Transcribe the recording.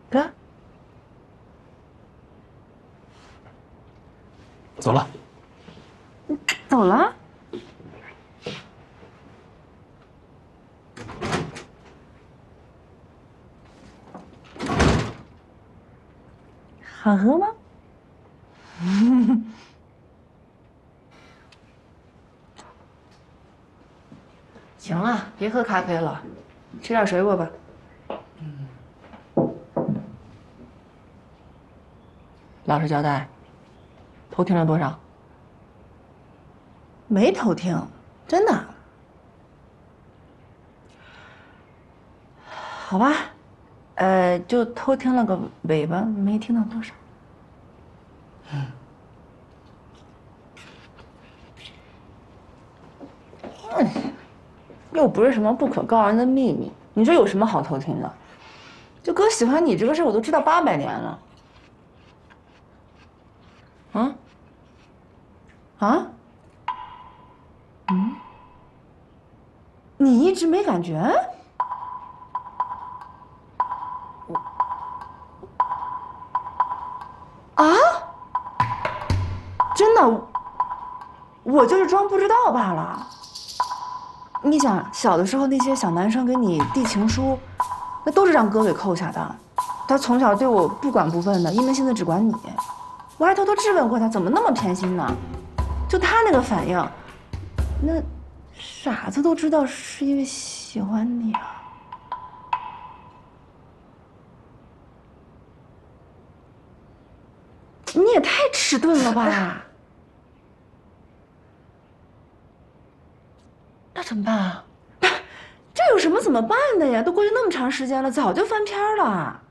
哥， 走了。 走了？好喝吗？行了，别喝咖啡了，吃点水果吧。老实交代，偷听了多少？没偷听，真的。好吧，就偷听了个尾巴，没听到多少。又不是什么不可告人的秘密，你说有什么好偷听的？就哥喜欢你这个事儿，我都知道800年了。啊？啊？嗯？你一直没感觉？啊？真的？我就是装不知道罢了。你想，小的时候那些小男生给你递情书，那都是让哥给扣下的。他从小对我不管不问的，一门心思只管你。我还偷偷质问过他，怎么那么偏心呢？就他那个反应，那傻子都知道是因为喜欢你啊！你也太迟钝了吧！那怎么办啊？这有什么怎么办的呀？都过去那么长时间了，早就翻篇了。